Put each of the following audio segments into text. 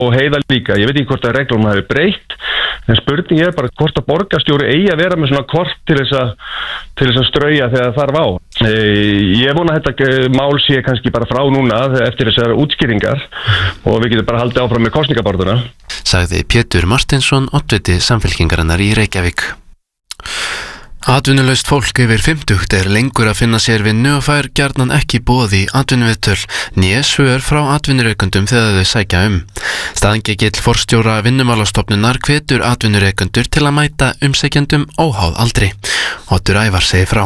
og Heiða líka. Ég veit ekki hvort að reglum hafi breytt, en spurning bara hvort að borgarstjóri eigi að vera með svona kort til þess að strauja þegar það þarf á. Ég vona að þetta mál sé kannski bara frá núna eftir þessar útskýringar og við getum bara haldið áfram með kosningabarátuna. Sagði Pétur Martinsson, oddviti Samfylkingarinnar í Reykjavík. Atvinnulaust fólk yfir 50 lengur að finna sér vinnu og fær gjarnan ekki boð í atvinnuviðtöl né svör frá atvinnureikendum þegar þau sækja Staðgengill forstjóra Vinnumálastofnunar hvetur atvinnureikendur til að mæta umsækjendum óháð aldri. Oddur Ævar segir frá.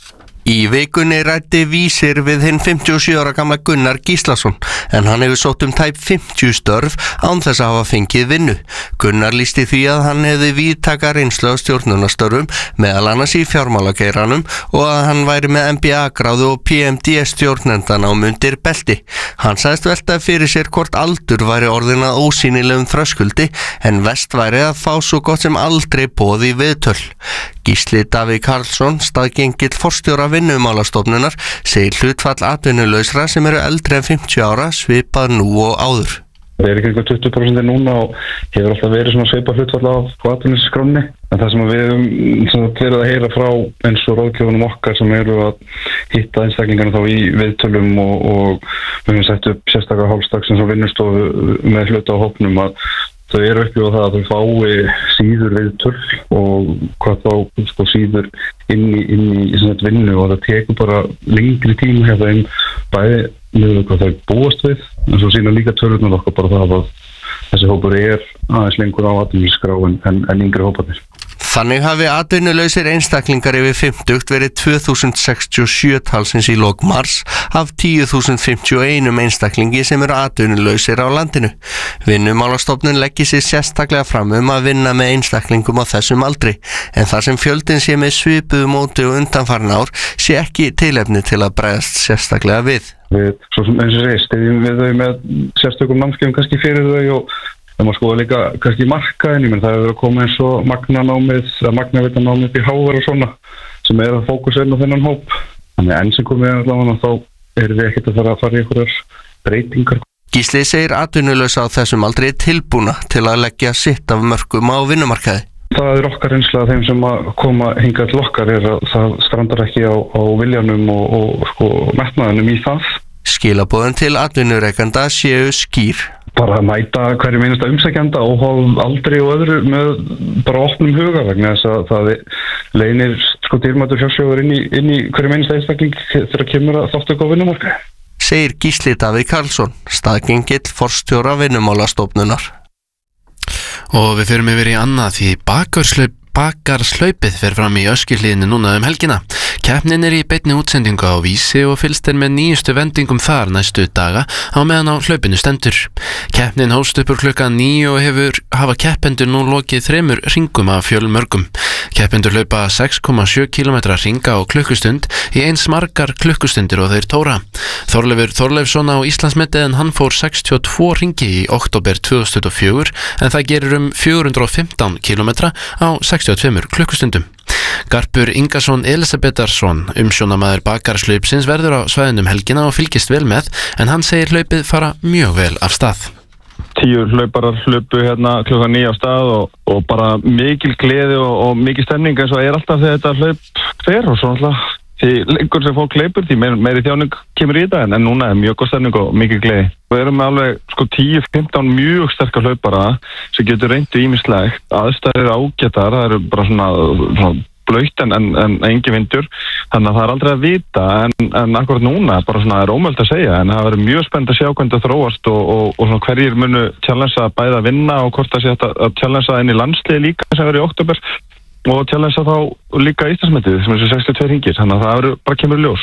Í vikunni ræddi Vísir við hinn 57 ára gamla Gunnar Gíslason en hann hefur sótt tæp 50 störf án þess að hafa fengið vinnu. Gunnar lýsti því að hann hefði víðtæka reynslu á stjórnunarstörfum meðal annars í fjármálageiranum og að hann væri með MBA-gráðu og PMD stjórnendanám undir belti. Hann sagðist velta fyrir sér hvort aldur væri orðin að ósýnilegum þröskuldi en verst væri að fá svo gott sem aldrei boð í viðtöl. Gísli Davíð Karlsson, staðgengill forstjóra Vinnumálastofnunar, segir hlutfall atvinnulausra sem eru eldri en 50 ára svipað nú og áður. Það ekki eitthvað 20% núna og hefur alltaf verið svona svipað hlutfall á atvinnuleysisskránni. En það sem við höfum verið að heyra frá eins og ráðgjöfunum okkar sem eru að hitta einstaklingarna þá í viðtölum og við höfum sett upp sérstaklega hálfsdags eins og vinnustofu með hluta á hópnum að þau eru uppi á það að þau fái síður viðtöl og hvað þá síður inn í vinnu og það tekur bara lengri tíma hjá þeim bæði með hvað þau búast við en svo sína líka tölurnar okkar bara það að þessi hópur aðeins lengur á atvinnuleysisskrá en yngri hóparnir. Þannig hafi atvinnulausir einstaklingar yfir 50 verið 2067 talsins í lok mars af 10.051 einstaklingi sem eru atvinnulausir á landinu. Vinnumálastofnun leggir sig sérstaklega fram að vinna með einstaklingum á þessum aldri, en þar sem fjöldin sé með svipuðu móti og undanfarin ár sé ekki tilefni til að bregðast sérstaklega við. Við, svo sem eins og segir, styðjum við þau með sérstökum námskeiðum kannski fyrir þau og það má skoða líka kannski markaðin, menn það hefur komið eins og magnaveitanámið í Hávar og svona sem að fókusa inn á þennan hóp. Þannig enn sem komið allavega þá erum við ekkert að fara í einhverjar breytingar. Gísli segir atvinnulausa á þessum aldrei tilbúna til að leggja sitt af mörkum á vinnumarkaði. Það okkar reynsla af þeim sem að koma hingað til okkar að það strandar ekki á viljanum og metnaðinum í það. Skilaboðin til atvinnureikenda séu skýr. Bara að mæta hverju einasta umsækjanda og aldrei og öðru með bara opnum huga vegna þess að það leynir dýrmætur fjársjóður inn í hverju einasta einstakling þegar kemur að þáttöku á vinnumarkaði. Segir Gísli Davíð Karlsson, staðgengill forstjóra Vinnumálastofnunar. Og við förum yfir í annað því Bakarslaupið fer fram í Öskjuhlíðinni núna helgina. Keppnin í beinni útsendingu á Vísi og fylgst með nýjustu vendingum þar næstu daga á meðan á hlaupinu stendur. Keppnin hófst upp úr klukkan 9 og hafa keppendur nú lokið 3 hringum af fjölmörgum. Keppendur hlaupa 6,7 km hringa á klukkustund í eins margar klukkustundir og þeir tóra. Þorleifur Þorleifsson á Íslandsmeti en hann fór 62 hringi í október 2024 en það gerir 415 km á 62 klukkustundum. Garpur Ingason Elisabetharsson, umsjónamaður Bakarslaupsins, verður á svæðinum helgina og fylgist vel með en hann segir hlaupið fara mjög vel af stað. 10 hlauparar hlupu klukkan 9 á stað og bara mikil gleði og mikil stemning eins og alltaf þegar þetta hlaup fer og svo alltaf því lengur sem fólk hleypur því meiri þjáning kemur í þetta en núna mjög góð stemning og mikil gleði. Við erum með alveg 10-15 mjög sterkar hlaupara sem getur reyndu ýmislegt. Aðstæður ágætar, það eru bara svona blautt en engin vindur þannig að það aldrei að vita en akkurat núna bara svona ómögulegt að segja en það verður mjög spennt að sjá hvernig það þróast og svona hverjir munu challengea bæði að vinna og hvort það sé að challengea inn í landslið líka sem verður í október og challengea þá líka Íslandsmetið sem er 62 hringir þannig að það verður bara kemur ljós.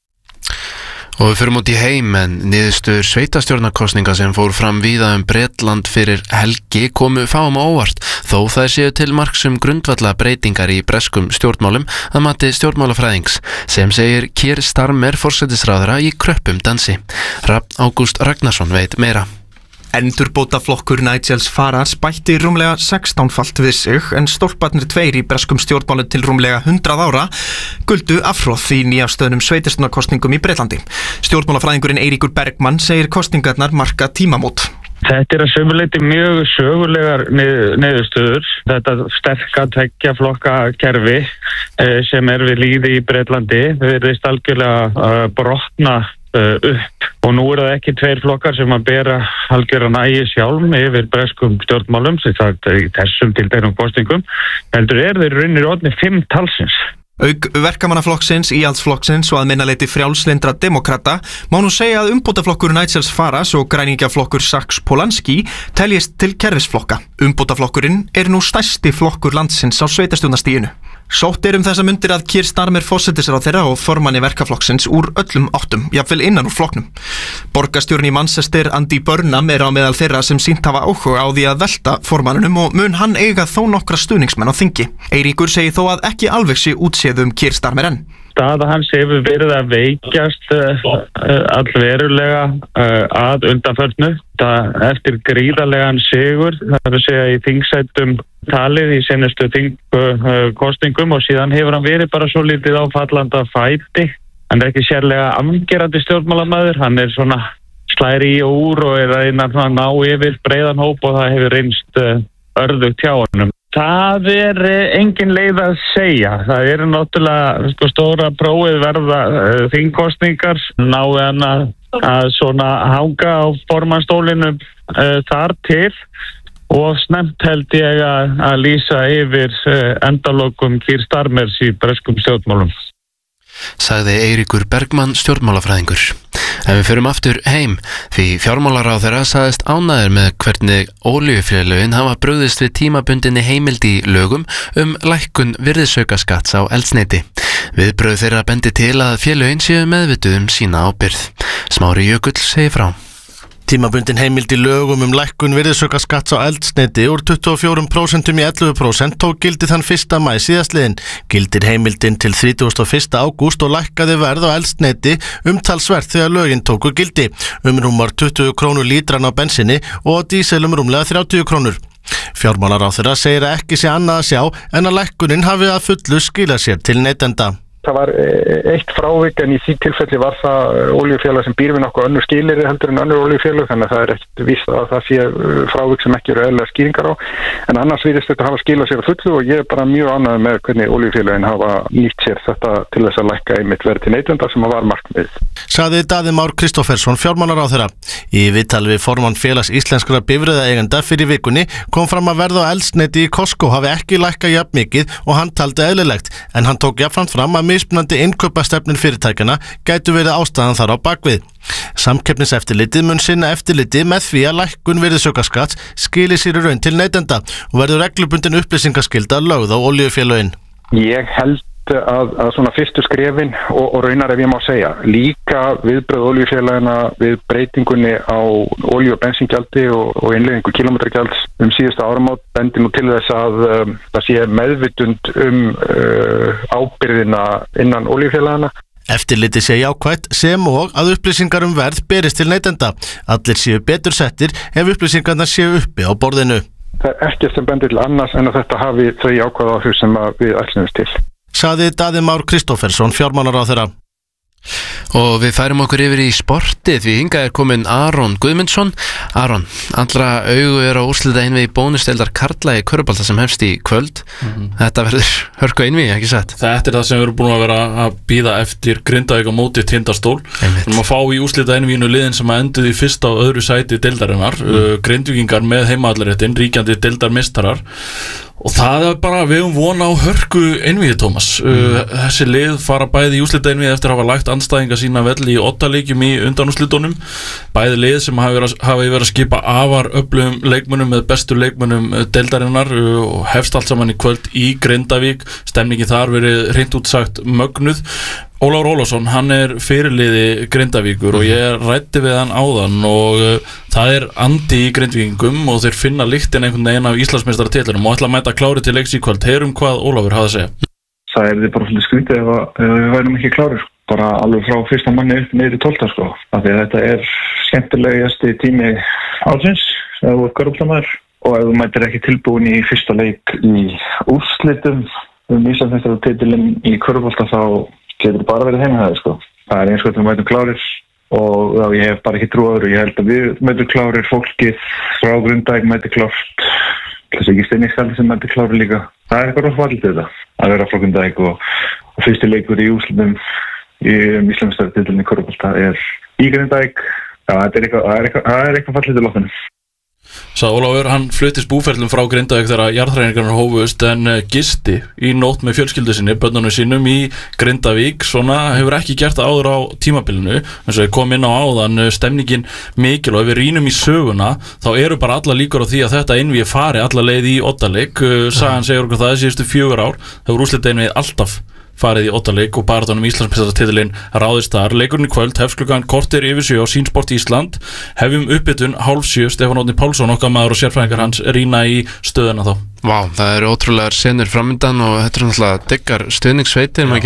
Og við förum út í heim en niðurstöður sveitastjórnarkosninga sem fór fram víða Bretland fyrir helgi komu fáum á óvart þó þær séu til marks grundvalla breytingar í breskum stjórnmálum að mati stjórnmálafræðings sem segir Keir Starmer forsætisráðherra í kröppum dansi. Rafn Ágúst Ragnarsson veit meira. Endurbótaflokkur Nigels Farage bætti rúmlega 16-falt við sig en stólparnir 2 í breskum stjórnmálum til rúmlega 100 ára guldu afhroð í nýafstöðnum sveitarstjórnarkosningum í Bretlandi. Stjórnmálafræðingurinn Eiríkur Bergmann segir kosningarnar marka tímamót. Þetta að sumu leyti mjög sögulegar niðurstöður. Þetta sterka tveggja flokka kerfi sem við lýði í Bretlandi virðist algjörlega brotna upp og nú það ekki tveir flokkar sem að bera algjöran ægi sjálf yfir breskum stjórnmálum sem sagt í þessum tilteknum kosningum heldur þeir raunir orðnir 5 talsins. Auk verkamannaflokksins, íhaldsflokksins og að minnaleiti frjálslyndra demokrata má nú segja að umbótaflokkur Nigels Farage og græningjaflokkur Sax Polanski teljist til kerfisflokka. Umbótaflokkurinn nú stærsti flokkur landsins á sveitarstjórnarstiginu. Sótt þessa mundir að Keir Starmer forsætisráðherra og formanni verkaflokksins úr öllum áttum, jafnvel innan úr flokknum. Borgarstjórinn í Manchester, Andy Burnham, á meðal þeirra sem sýnt hafa áhuga á því að velta formanninum og mun hann eiga þó nokkra stuðningsmenn á þingi. Eiríkur segir þó að ekki alveg sé útséð Keir Starmer enn. Staða hans hefur verið að veikjast allverulega að undanförnu. Eftir gríðarlegan sigur, það að segja í þingsætum talið í senustu þingkosningum og síðan hefur hann verið bara svo lítið á fallanda fæti. Hann ekki sérlega afgerandi stjórnmálamaður, hann svona slæri í og úr og að reyna að ná yfir breiðan hóp og það hefur reynst örðugt hjá honum. Það engin leið að segja. Það náttúrulega stóra prófið verða þingkosningar, náðu hann að svona hanga á formannstólinu þar til og snemmt held ég að lýsa yfir endalokum Keir Starmers í breskum stjórnmálum. Sagði Eiríkur Bergmann stjórnmálafræðingur. En við förum aftur heim því fjármálaráðherra sagðist ánægður með hvernig olíufélögin hafa brugðist við tímabundinni heimild í lögum lækkun virðisaukaskatts á eldsneyti. Viðbrögð þeirra bendi til að félögin séu meðvituð sína ábyrgð. Smári Jökull segir frá. Tímabundin heimild í lögum lækkun virðisaukaskatts á eldsneyti úr 24% í 11% tók gildi þann 1. maí síðastliðinn. Gildir heimildin til 31. ágúst og lækkaði verð á eldsneyti talsvert þegar lögin tóku gildi, rúmar 20 krónur lítran á bensinni og á díselum rúmlega 30 krónur. Fjármálaráðherra segir að ekki sé annað að sjá en að lækkunin hafi að fullu skilað sér til neytenda. Það var eitt frávik en í því tilfelli var það olíufélag sem býr við nokkuð önnur skilyrði heldur en önnur olíufélag þannig að það ekkert víst að það sé frávik sem ekki eru eðlilega skýringar á en annars virðist þetta hafa skilað sér að fullu og ég bara mjög ánægður með hvernig olíufélagin hafa nýtt sér þetta til þess að lækka einmitt verð til neytenda sem var markmið. Sagði Daði Már Kristófersson fjármálaráðherra. Í viðtali við formann félags íslenskra bifreiðaeigenda fyrir vikunni kom fram að verð á eldsneyti í Costco hafi ekki lækkað jafn mikið og hann taldi eðlilegt en hann tók jafnframt fram að mismunandi innkaupastefnur fyrirtækjanna gætu verið ástæðan þar á bakvið. Samkeppniseftirlitið mun sinna eftirliti með því að lækkun virðisaukaskatts skili sér í raun til neytenda og verður reglubundin upplýsingaskylda lögð á olíufélögin. Ég held að svona fyrstu skrefin og raunar ef ég má segja líka viðbrögð olíufélagina við breytingunni á olíu- og bensíngjaldi og innleiðingu kílómetragjalds síðustu áramót bendi nú til þess að það sé meðvitund ábyrgðina innan olíufélagina. Eftirliti sé jákvætt sem og að upplýsingar verð berist til neytenda. Allir séu betur settir ef upplýsingarnar séu uppi á borðinu. Það ekkert sem bendir til annars en að þetta hafi þau jákvæð áhrif sem við ætlumst til. Sagði Daði Már Kristófersson fjármálaráðherra. Og við færum okkur yfir í sportið því hingað komin Aron Guðmundsson. Aron, allra augu á úrslita einvið í bónusteildar karla í körfubolta sem hefst í kvöld. Þetta verður hörku einvið, ekki satt? Þetta það sem við erum búin að vera að bíða eftir Grindavík á móti Tindastól. Við erum að fá í úrslita einvíðinu liðin sem að enduði í fyrsta og öðru sæti deildarinnar. Grindvíkingar með heimavallarréttin, ríkjandi deildarmeistarar. Og það bara, við höfum vona á hörku einvíði, Tómas. Þessi lið fara bæði í úrslita einvíði eftir að hafa lagt andstæðinga sína vel í 8 leikjum í undanúrslitunum. Bæði lið sem hafa verið að skipa afar öflugum leikmönnum með bestu leikmönnum deildarinnar og hefst allt saman í kvöld í Grindavík. Stemningi þar verið hreint út sagt mögnuð. Ólafur Ólafsson, hann fyrirliði Grindavíkur og ég ræddi við hann áðan og það andi í Grindvíkingum og þeir finna lyktin einhvern veginn af Íslandsmeistaratitlunum og ætla að mæta klári til leiks í kvöld. Heyrum hvað Ólafur hafði að segja. Það bara svolítið skrítið ef við værum ekki klárir. Bara alveg frá fyrsta manni upp niður í 12. sko. Af því að þetta skemmtilegasti tími ársins þegar þú körfuboltamaður og ef þú mætir ekki tilbúin í fyrsta leik í úrslitum Íslandsmeistaratitlinn í körfubolta þá getur bara verið heimahæði sko. Það eins og við mætum klárir og já, ég hef bara ekki trú á öðru. Ég held að við mætum klárir, fólkið frá Grindavík mætum klárt, þessi ekki Steiníkskaldi sem mætum klárir líka. Það er eitthvað rosalega þetta að vera frá Grindavík og fyrsti leikur í úrslitum í Íslandsmeistaratitilinn í körfubolta er í Grindavík. Já, það er eitthvað fallið til loftinu. Sagði Ólafur, hann fluttist búferlum frá Grindavík þegar jarðhræringarnar hófust en gisti í nótt með fjölskyldu sinni, börnunum sínum í Grindavík. Svona hefur ekki gert það áður á tímabilinu, eins og ég kom inn á áðan, stemningin mikil og ef við rýnum í söguna þá eru bara alla líkur á því að þetta innvíi fari alla leið í Oddaleik. Sagan segir okkur það síðustu 4 ár, það voru úrslita innvíið alltaf farið í Oddaleik og baráttunum Íslandsmeistaratitilinn ráðist þar. Leikurinn í kvöld hefst klukkan korter yfir 7 á Sýnsport Ísland. Hefjum uppbytun 6:30. Stefán Árni Pálsson, okkar maður og sérfræðingar hans, rýna í stöðuna þá. Vá, það eru ótrúlegar senur framöndan og þetta er náttúrulega diggar stuðningssveitir, maður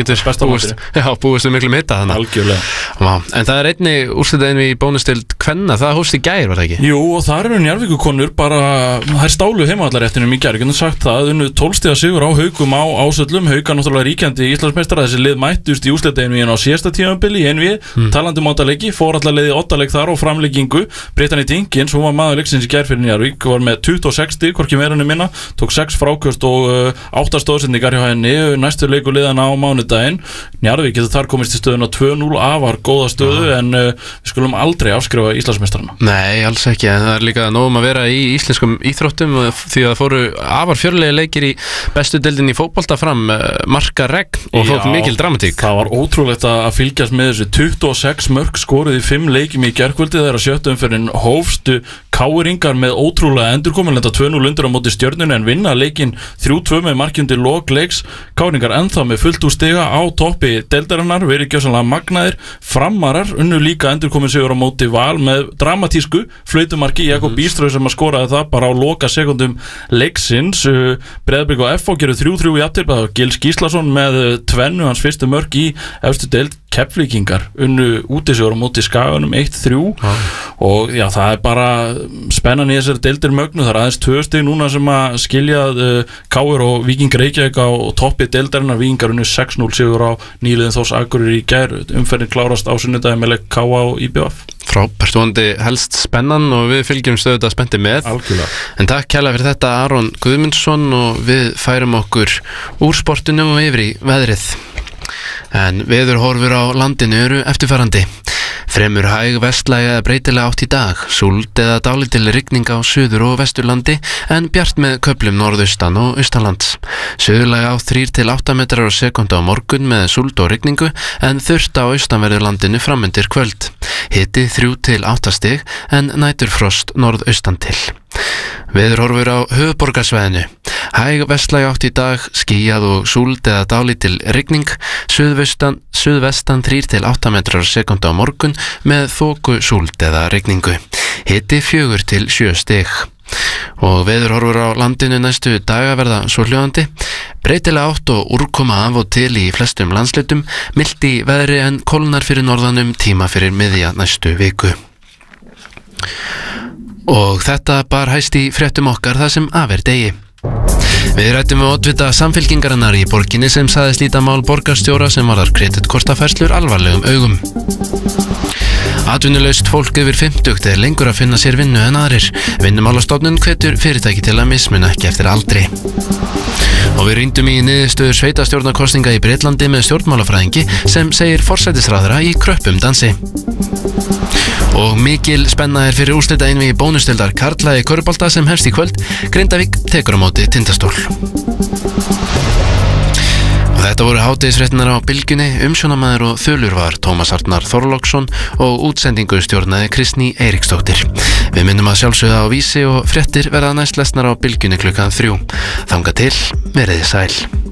getur búist við miklu hita þannig. Algjörlega. Vá, en það er einni úrslitaðin í bónustild kvenna, það hófst í gær, var það ekki? Jú, og það eru Njarðvíkurkonur bara, þær stálu heimavallarréttinum í gær, getum sagt það, unnu 12 stiga sigur á Haukum á Ásvöllum. Haukar náttúrulega ríkjandi Íslandsmeistara, þessi lið mættust í úrslitaðinvíðin á síðasta tímabili í NV, talandi Oddaleiki, fór alla leiði Oddaleik þar og framleggingu. Brittany Dinkins, hún var maður leiksins í gær fyrir Njarðvík, var með 26 stig, hvorki meira né minna, tók 6 fráköst og 8 stóðsendingar hjá henni. Næstu leikur liðana á mánudaginn. Njarðvík getur þar komist í stöðuna 2-0, afar góða stöðu, en við skulum aldrei afskrifa Íslandsmeistarana. Nei, alls ekki, en það er líka nógum að vera í íslenskum íþróttum því að það fóru afar fjörlega leikir í bestu deildinni í fótbolta fram, marka regn og þótt mikil dramatík. Það var ótrúlegt að fylgjast með þessu. 26 mörk skoruð í 5 leikjum í gærkvöldi þegar sjöttu umferðin hófstu. Káringar með ótrúlega endurkominlenda 2-0 undir á móti Stjörnunni en vinna leikinn 3-2 með markjundi lok leiks. Káringar ennþá með fullt úr stiga á toppi deildarinnar, verið gjössanlega magnaðir. Framarar unnu líka endurkomin sigur á móti Val með dramatísku flautumarki. Jakob Bíströð sem að skoraði það bara á loka sekundum leiksins. Breiðablik og FH gerðu 3-3 í jafntefli. Gils Gíslason með tvennu, hans fyrstu mörk í efstu deild. Keflvíkingar unnu útisigur á móti Skaganum 1-3 og já, það er bara spennan í þessari deildir mögnu. Það er aðeins 2 stig núna sem að skilja KR og Víking Reykjavík á toppi deildarinnar. Víkingar unnu 6-0 sigur á nýliðin Þórs Akureyri í gær. Umferðin klárast á sunnudaginn með leik KA og IBF. Frábært, vonandi helst spennan og við fylgjum stöðuð að spendi með. Algjörlega. En takk kærlega fyrir þetta Aron Guðmundsson og við færum okkur úr sportunum og yfir í veðrið. En veðurhorfur á landinu eru eftirfarandi. Fremur hæg vestlæg eða breytilega átt í dag, súld eða dálítil rigning á suður- og vesturlandi en bjart með köflum norðaustan og austanlands. Suðurlæg á 3-8 metrar á sekúndu á morgun með súld og rigningu en þurrt á austanverðurlandinu framundir kvöld. Hiti 3-8 stig en næturfrost norðaustan til. Veðurhorfur á höfuðborgarsvæðinu. Hæg vestlæg átt í dag, skýjað og súld eða dálítil rigning, suðvestan 3-8 metrar á sekúndu á morgun með þoku, súld eða rigningu. Hiti 4-7 stig. Og veðurhorfur á landinu næstu daga verða svohljóðandi. Breytilega átt og úrkoma af og til í flestum landslutum, milt í veðri en kólnar fyrir norðanum tíma fyrir miðja næstu viku. Og þetta bar hæst í fréttum okkar það sem af er degi. Við rættum við oddvita samfylkingarinnar í borginni sem sagðist líta mál borgarstjóra sem varðar kreditkortafærslur alvarlegum augum. Atvinnulaust fólk yfir 50 er lengur að finna sér vinnu en aðrir. Vinnumálastofnun hvetur fyrirtæki til að mismuna ekki eftir aldri. Og við rýndum í niðurstöður sveitastjórnarkosninga í Bretlandi með stjórnmálafræðingi sem segir forsætisráðherra í kröppum dansi. Og mikil spenna er fyrir úrslitaeinvígi bónustildar karla í körfubolta sem hefst í kvöld. Grindavík tekur á móti Tindastól. Og þetta voru hádegisfréttinar á Bylgjunni. Umsjónamaður og þulur var Tómas Arnar Þorláksson og útsendingu stjórnaði Kristný Eiríksdóttir. Við minnum að sjálfsögða á Vísi og fréttir verða næst lesnar á Bylgjunni klukkan 3. Þangað til, verið þið sæl.